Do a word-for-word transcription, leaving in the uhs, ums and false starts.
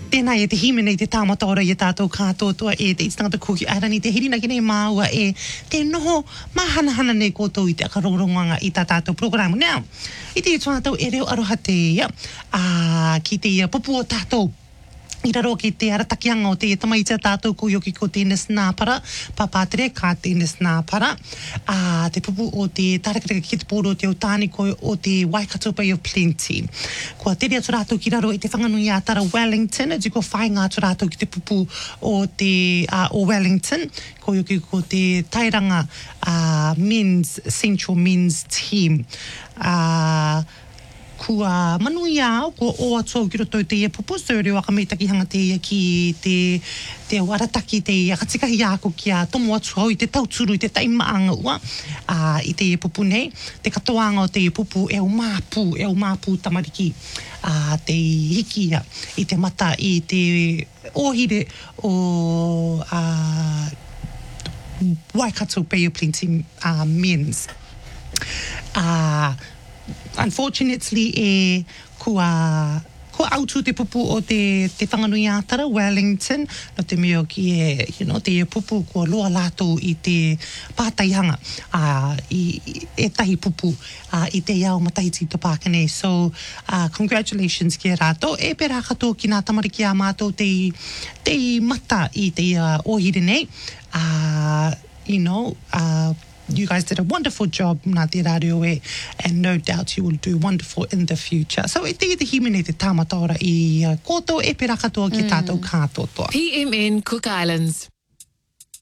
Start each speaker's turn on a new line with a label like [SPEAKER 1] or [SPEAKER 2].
[SPEAKER 1] Tēnā e te hime nei te tāmataora i tātou kātoa e te itangata kuki airani te hirina ki nei māua e te noho mahanahana nei koutou i te akarongonga i tā tātou programu. Now, i te tātou e reo aroha te ia, uh, ki te ia pupu o tātou. I raro ki te aratakianga o te tamaita tātou ko yoki ko te Nes Nāpara, papātere ka te Nes Nāpara, uh, te pupu o te tārekareka ki te pōro o te Otāni ko o te Waikato Bay of Plenty. Kua tere atu rātou ki raro i te whanganui a tara Wellington, e ko whainga atu rātou ki te pupu o te uh, o Wellington, ko yoki ko te Tairanga uh, Men's, Central Men's Team. Uh, Kua manui ao, kua o atua ki roto te ia pupu, so reo aka meitaki hanga te ia ki te, te warataki te ia katikahi ako ki a tomo atu au i te tauturu i te taimaanga ua, uh, i te ia pupu nei. Te katoanga o te ia pupu e o māpū, e o māpū tamariki, uh, te hiki ia, i te mata i te ohire o uh, Waikato Bay of Plenty uh, Men's. Uh, Unfortunately, e kua, kua autu te pupu o te, te whanganui ātara, Wellington, no te mea ki e, you know, te pupu kua loa lātou i te pātaihanga, uh, i, e tahi pupu uh, i te iau matahiti to Pākene. So, uh, congratulations ki e rātou. E pera katoa ki nā tamariki a mātou te, te mata i te uh, ohire nei. Uh, you know, uh, You guys did a wonderful job, nā te rāreo e, and no doubt you will do wonderful in the future. So e te te hime nei te tāmataora i uh, koto e pera katoa ki tātou kātotoa.
[SPEAKER 2] P M N Cook Islands.